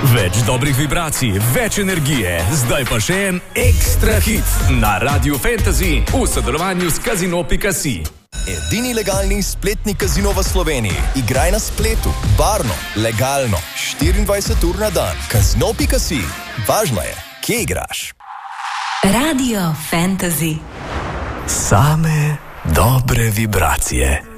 Več dobrih vibracij, več energije, zdaj pa še en ekstra hit na Radio Fantasy v sodelovanju s Casino.si. Edini legalni spletni kazino v Sloveniji. Igraj na spletu, varno, legalno, 24 ur na dan. Casino.si. Važno je, kje igraš. Radio Fantasy. Same dobre vibracije.